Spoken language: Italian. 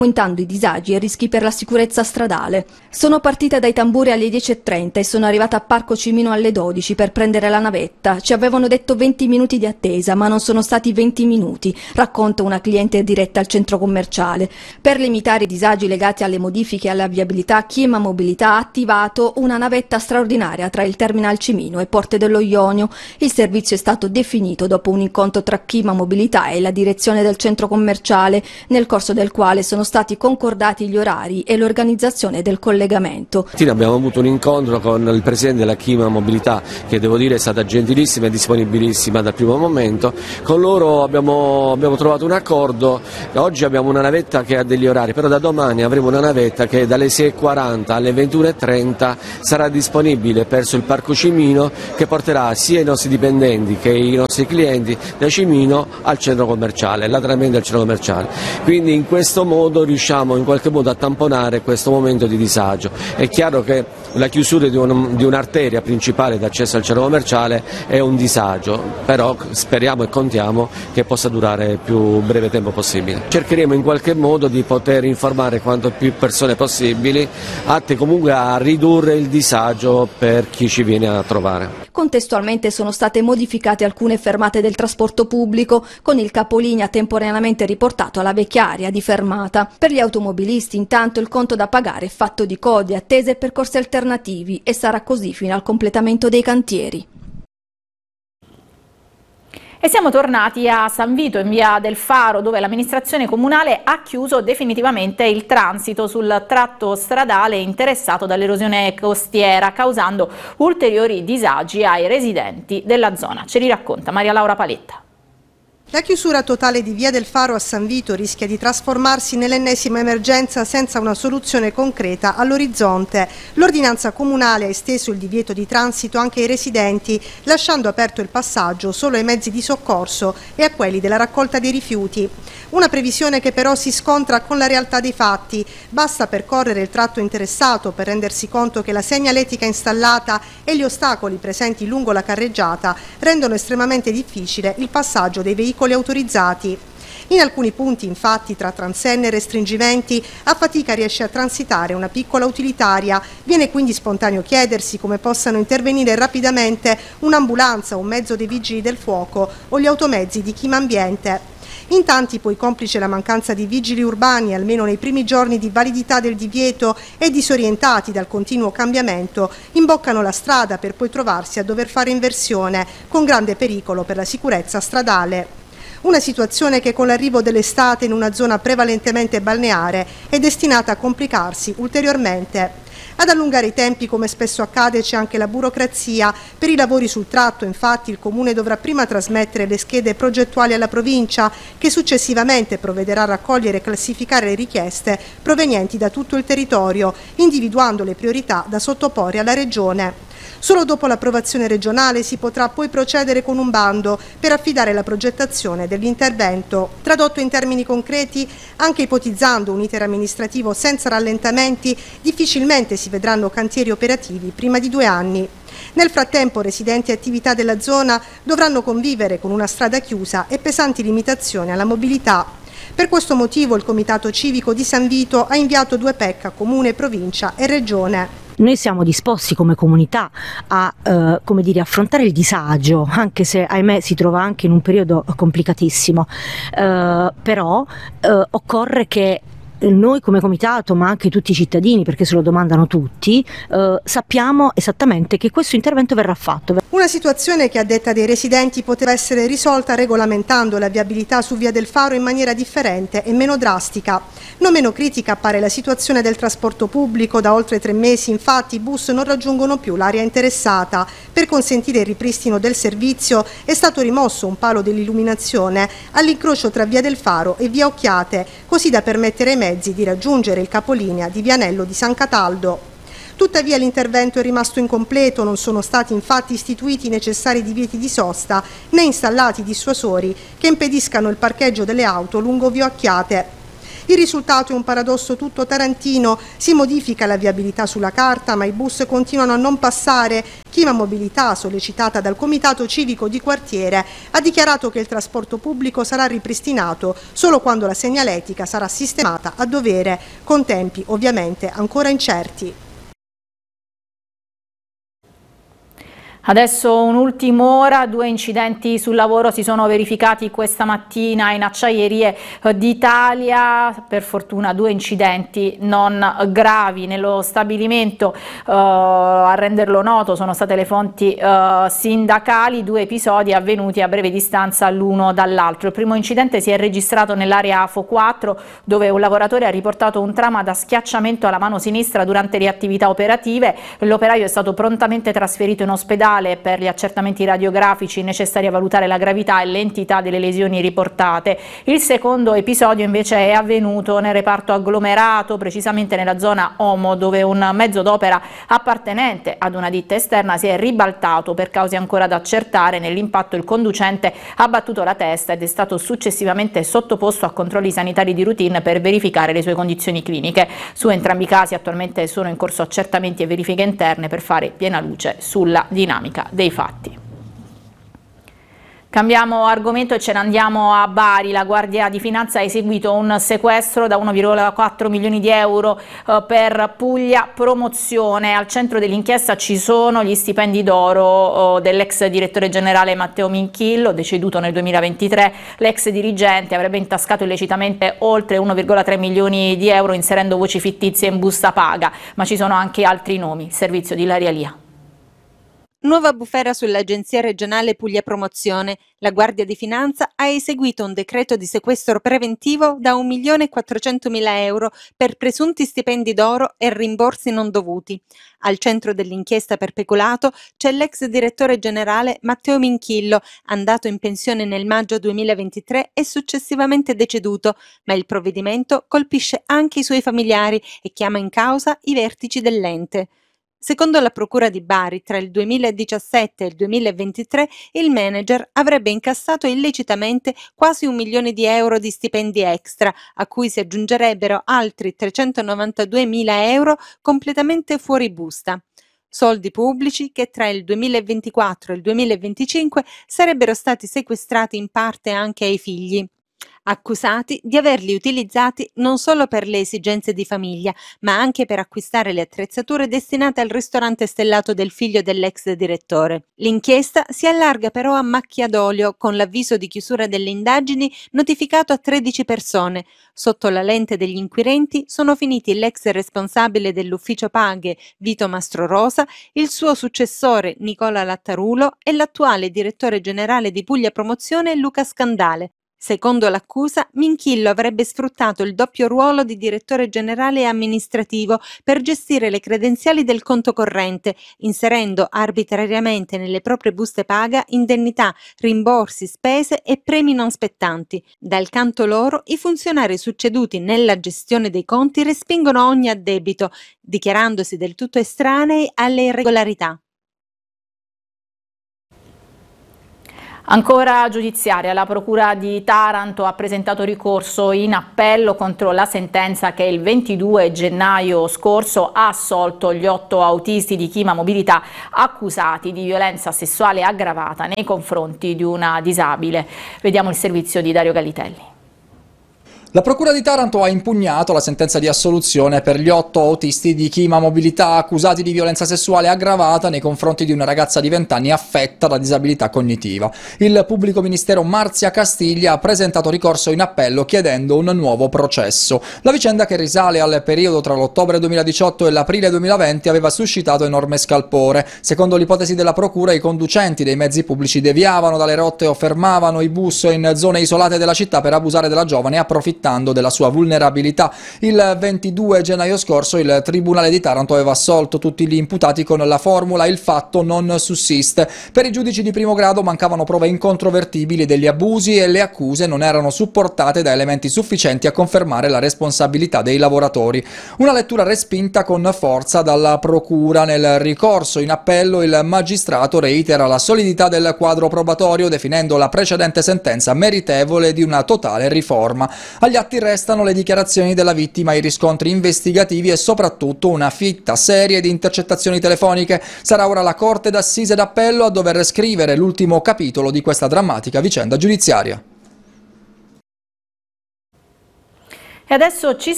aumentando i disagi e rischi per la sicurezza stradale. Sono partita dai tamburi alle 10:30 e sono arrivata a Parco Cimino alle 12 per prendere la navetta. Ci avevano detto 20 minuti di attesa, ma non sono stati 20 minuti, racconta una cliente diretta al centro commerciale. Per limitare i disagi legati alle modifiche alla viabilità, Chima Mobilità ha attivato una navetta straordinaria tra il Terminal Cimino e Porte dello Ionio. Il servizio è stato definito dopo un incontro tra Chima Mobilità e la direzione del centro commerciale, nel corso del quale sono stati concordati gli orari e l'organizzazione del collegamento. Abbiamo avuto un incontro con il presidente della Chima Mobilità, che devo dire è stata gentilissima e disponibilissima dal primo momento. Con loro abbiamo trovato un accordo. Oggi abbiamo una navetta che ha degli orari, però da domani avremo una navetta che dalle 6:40 alle 21:30 sarà disponibile verso il Parco Cimino, che porterà sia i nostri dipendenti che i nostri clienti da Cimino al centro commerciale, lateralmente al centro commerciale. Quindi in questo modo riusciamo in qualche modo a tamponare questo momento di disagio. È chiaro che la chiusura di un'arteria principale d'accesso al centro commerciale è un disagio, però speriamo e contiamo che possa durare il più breve tempo possibile. Cercheremo in qualche modo di poter informare quanto più persone possibili, atte comunque a ridurre il disagio per chi ci viene a trovare. Contestualmente sono state modificate alcune fermate del trasporto pubblico, con il capolinea temporaneamente riportato alla vecchia area di fermata. Per gli automobilisti intanto il conto da pagare è fatto di code, attese e percorsi alternativi, e sarà così fino al completamento dei cantieri. E siamo tornati a San Vito, in via del Faro, dove l'amministrazione comunale ha chiuso definitivamente il transito sul tratto stradale interessato dall'erosione costiera, causando ulteriori disagi ai residenti della zona. Ce li racconta Maria Laura Paletta. La chiusura totale di via del Faro a San Vito rischia di trasformarsi nell'ennesima emergenza senza una soluzione concreta all'orizzonte. L'ordinanza comunale ha esteso il divieto di transito anche ai residenti, lasciando aperto il passaggio solo ai mezzi di soccorso e a quelli della raccolta dei rifiuti. Una previsione che però si scontra con la realtà dei fatti. Basta percorrere il tratto interessato per rendersi conto che la segnaletica installata e gli ostacoli presenti lungo la carreggiata rendono estremamente difficile il passaggio dei veicoli autorizzati. In alcuni punti, infatti, tra transenne e restringimenti, a fatica riesce a transitare una piccola utilitaria. Viene quindi spontaneo chiedersi come possano intervenire rapidamente un'ambulanza, un mezzo dei vigili del fuoco o gli automezzi di Chima Ambiente. In tanti, poi, complice la mancanza di vigili urbani, almeno nei primi giorni di validità del divieto, e disorientati dal continuo cambiamento, imboccano la strada per poi trovarsi a dover fare inversione, con grande pericolo per la sicurezza stradale. Una situazione che con l'arrivo dell'estate in una zona prevalentemente balneare è destinata a complicarsi ulteriormente. Ad allungare i tempi, come spesso accade, c'è anche la burocrazia. Per i lavori sul tratto, infatti, il Comune dovrà prima trasmettere le schede progettuali alla provincia, che successivamente provvederà a raccogliere e classificare le richieste provenienti da tutto il territorio, individuando le priorità da sottoporre alla Regione. Solo dopo l'approvazione regionale si potrà poi procedere con un bando per affidare la progettazione dell'intervento. Tradotto in termini concreti, anche ipotizzando un iter amministrativo senza rallentamenti, difficilmente si vedranno cantieri operativi prima di 2 anni. Nel frattempo, residenti e attività della zona dovranno convivere con una strada chiusa e pesanti limitazioni alla mobilità. Per questo motivo il Comitato Civico di San Vito ha inviato 2 PEC a Comune, Provincia e Regione. Noi siamo disposti come comunità a affrontare il disagio, anche se ahimè si trova anche in un periodo complicatissimo, però occorre che noi come comitato, ma anche tutti i cittadini, perché se lo domandano tutti, sappiamo esattamente che questo intervento verrà fatto. Una situazione che, a detta dei residenti, poteva essere risolta regolamentando la viabilità su via del Faro in maniera differente e meno drastica. Non meno critica appare la situazione del trasporto pubblico. Da oltre 3 mesi, infatti, i bus non raggiungono più l'area interessata. Per consentire il ripristino del servizio è stato rimosso un palo dell'illuminazione all'incrocio tra via del Faro e via Occhiate, così da permettere ai mezzi di raggiungere il capolinea di Vianello di San Cataldo. Tuttavia l'intervento è rimasto incompleto, non sono stati infatti istituiti i necessari divieti di sosta né installati dissuasori che impediscano il parcheggio delle auto lungo via Occhiate. Il risultato è un paradosso tutto tarantino: si modifica la viabilità sulla carta, ma i bus continuano a non passare. Chima Mobilità, sollecitata dal Comitato Civico di Quartiere, ha dichiarato che il trasporto pubblico sarà ripristinato solo quando la segnaletica sarà sistemata a dovere, con tempi ovviamente ancora incerti. Adesso un'ultima ora, 2 incidenti sul lavoro si sono verificati questa mattina in Acciaierie d'Italia, per fortuna 2 incidenti non gravi nello stabilimento, a renderlo noto sono state le fonti sindacali, 2 episodi avvenuti a breve distanza l'uno dall'altro. Il primo incidente si è registrato nell'area AFO 4 dove un lavoratore ha riportato un trauma da schiacciamento alla mano sinistra durante le attività operative, l'operaio è stato prontamente trasferito in ospedale per gli accertamenti radiografici necessari a valutare la gravità e l'entità delle lesioni riportate. Il secondo episodio invece è avvenuto nel reparto agglomerato, precisamente nella zona Omo, dove un mezzo d'opera appartenente ad una ditta esterna si è ribaltato per cause ancora da accertare. Nell'impatto il conducente ha battuto la testa ed è stato successivamente sottoposto a controlli sanitari di routine per verificare le sue condizioni cliniche. Su entrambi i casi attualmente sono in corso accertamenti e verifiche interne per fare piena luce sulla dinamica dei fatti. Cambiamo argomento e ce ne andiamo a Bari. La Guardia di Finanza ha eseguito un sequestro da 1,4 milioni di euro per Puglia Promozione. Al centro dell'inchiesta ci sono gli stipendi d'oro dell'ex direttore generale Matteo Minchillo, deceduto nel 2023. L'ex dirigente avrebbe intascato illecitamente oltre 1,3 milioni di euro inserendo voci fittizie in busta paga, ma ci sono anche altri nomi. Servizio di Ilaria Lia. Nuova bufera sull'Agenzia regionale Puglia Promozione. La Guardia di Finanza ha eseguito un decreto di sequestro preventivo da 1.400.000 euro per presunti stipendi d'oro e rimborsi non dovuti. Al centro dell'inchiesta per peculato c'è l'ex direttore generale Matteo Minchillo, andato in pensione nel maggio 2023 e successivamente deceduto, ma il provvedimento colpisce anche i suoi familiari e chiama in causa i vertici dell'ente. Secondo la Procura di Bari, tra il 2017 e il 2023 il manager avrebbe incassato illecitamente quasi 1 milione di euro di stipendi extra, a cui si aggiungerebbero altri 392.000 euro completamente fuori busta. Soldi pubblici che tra il 2024 e il 2025 sarebbero stati sequestrati in parte anche ai figli, accusati di averli utilizzati non solo per le esigenze di famiglia, ma anche per acquistare le attrezzature destinate al ristorante stellato del figlio dell'ex direttore. L'inchiesta si allarga però a macchia d'olio, con l'avviso di chiusura delle indagini notificato a 13 persone. Sotto la lente degli inquirenti sono finiti l'ex responsabile dell'ufficio paghe Vito Mastrorosa, il suo successore Nicola Lattarulo e l'attuale direttore generale di Puglia Promozione Luca Scandale. Secondo l'accusa, Minchillo avrebbe sfruttato il doppio ruolo di direttore generale e amministrativo per gestire le credenziali del conto corrente, inserendo arbitrariamente nelle proprie buste paga indennità, rimborsi, spese e premi non spettanti. Dal canto loro, i funzionari succeduti nella gestione dei conti respingono ogni addebito, dichiarandosi del tutto estranei alle irregolarità. Ancora giudiziaria, la Procura di Taranto ha presentato ricorso in appello contro la sentenza che il 22 gennaio scorso ha assolto gli 8 autisti di Chima Mobilità accusati di violenza sessuale aggravata nei confronti di una disabile. Vediamo il servizio di Dario Gallitelli. La Procura di Taranto ha impugnato la sentenza di assoluzione per gli 8 autisti di Chima Mobilità accusati di violenza sessuale aggravata nei confronti di una ragazza di 20 anni affetta da disabilità cognitiva. Il pubblico ministero Marzia Castiglia ha presentato ricorso in appello chiedendo un nuovo processo. La vicenda, che risale al periodo tra l'ottobre 2018 e l'aprile 2020, aveva suscitato enorme scalpore. Secondo l'ipotesi della Procura, i conducenti dei mezzi pubblici deviavano dalle rotte o fermavano i bus in zone isolate della città per abusare della giovane e approfittando della sua vulnerabilità. Il 22 gennaio scorso il Tribunale di Taranto aveva assolto tutti gli imputati con la formula "il fatto non sussiste". Per i giudici di primo grado mancavano prove incontrovertibili degli abusi e le accuse non erano supportate da elementi sufficienti a confermare la responsabilità dei lavoratori. Una lettura respinta con forza dalla Procura. Nel ricorso in appello il magistrato reitera la solidità del quadro probatorio, definendo la precedente sentenza meritevole di una totale riforma. Agli Agli atti restano le dichiarazioni della vittima, i riscontri investigativi e soprattutto una fitta serie di intercettazioni telefoniche. Sarà ora la Corte d'Assise d'Appello a dover scrivere l'ultimo capitolo di questa drammatica vicenda giudiziaria. E adesso ci